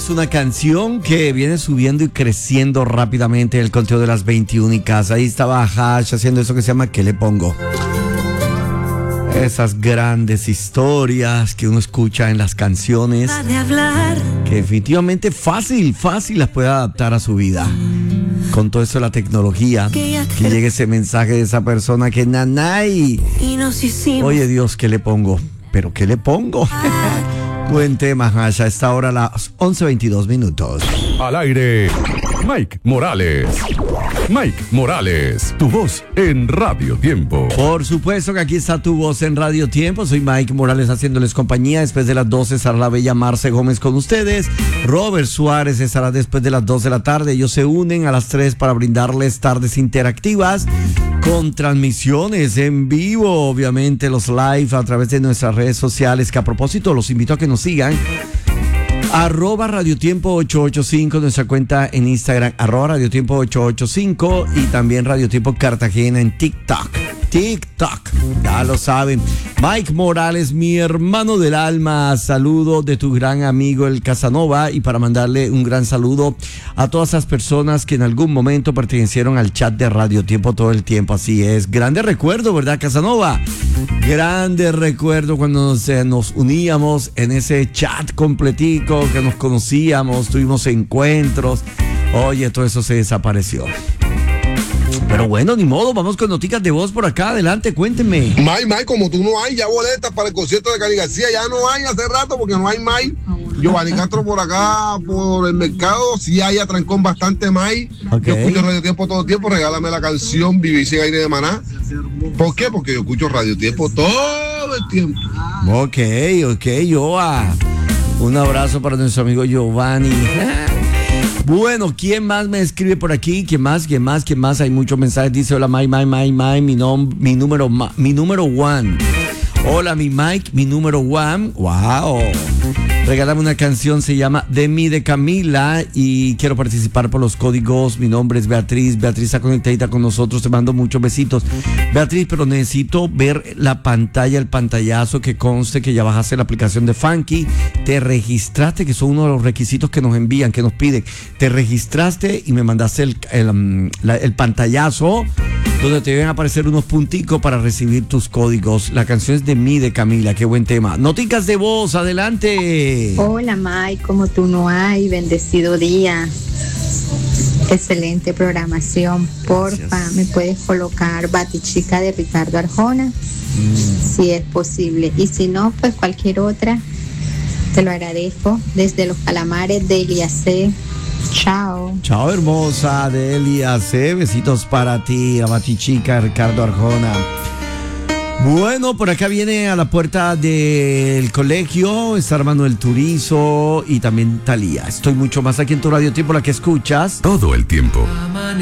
es una canción que viene subiendo y creciendo rápidamente el conteo de las 21. Ahí estaba Hash haciendo eso que se llama ¿Qué le pongo? Esas grandes historias que uno escucha en las canciones, que definitivamente fácil las puede adaptar a su vida. Con todo eso de la tecnología, que llegue ese mensaje de esa persona que nanay. Oye Dios, ¿qué le pongo? ¿Pero qué le pongo? Buen tema, Hash. A esta hora, las 11:22. Al aire, Mike Morales. Mike Morales, tu voz en Radio Tiempo. Por supuesto que aquí está tu voz en Radio Tiempo. Soy Mike Morales haciéndoles compañía. Después de las 12 estará la bella Marce Gómez con ustedes. Robert Suárez estará después de las 2 de la tarde. Ellos se unen a las 3 para brindarles tardes interactivas con transmisiones en vivo, obviamente los live a través de nuestras redes sociales, que a propósito los invito a que nos sigan. @radiotiempo 885, nuestra cuenta en Instagram, @radiotiempo 885, y también Radio Tiempo Cartagena en TikTok, ya lo saben. Mike Morales, mi hermano del alma, saludo de tu gran amigo el Casanova, y para mandarle un gran saludo a todas esas personas que en algún momento pertenecieron al chat de Radio Tiempo todo el tiempo. Así es, grande recuerdo, ¿verdad, Casanova? Grande recuerdo cuando nos uníamos en ese chat completico, que nos conocíamos, tuvimos encuentros. Oye, todo eso se desapareció. Pero bueno, ni modo, vamos con noticias de voz por acá. Adelante, cuénteme. Mike, como tú no hay ya boletas para el concierto de Cali García, ya no hay hace rato porque no hay Mike. Giovanni Castro por acá, por el mercado, sí hay a trancón bastante Mike. Okay. Yo escucho Radio Tiempo todo el tiempo, regálame la canción Vivir sin aire de Maná. ¿Por qué? Porque yo escucho Radio Tiempo todo el tiempo. Ok, Joa. Un abrazo para nuestro amigo Giovanni. Bueno, ¿quién más me escribe por aquí? ¿Quién más? Hay muchos mensajes. Dice, hola, Mike, mi número one. Hola, mi Mike, mi número one. Wow. Regálame una canción, se llama De mí, de Camila, y quiero participar por los códigos. Mi nombre es Beatriz. Beatriz está conectadita con nosotros. Te mando muchos besitos. Beatriz, pero necesito ver la pantalla, el pantallazo, que conste que ya bajaste la aplicación de Funky. Te registraste, que son uno de los requisitos que nos envían, que nos piden. Te registraste y me mandaste el pantallazo, donde te van a aparecer unos punticos para recibir tus códigos. La canción es De mí, de Camila. Qué buen tema. Noticas de voz, adelante. Hola Mike, como tú no hay, bendecido día. Excelente programación. Porfa, Gracias. ¿me puedes colocar Batichica de Ricardo Arjona? Si es posible. Y si no, pues cualquier otra. Te lo agradezco. Desde Los Calamares de Eliasé. Chao. Chao, hermosa de Eliasé. Besitos para ti, la Batichica, Ricardo Arjona. Bueno, por acá viene a la puerta del colegio, está Manuel Turizo y también Talía. Estoy mucho más aquí en tu Radio Tiempo, la que escuchas Todo el tiempo.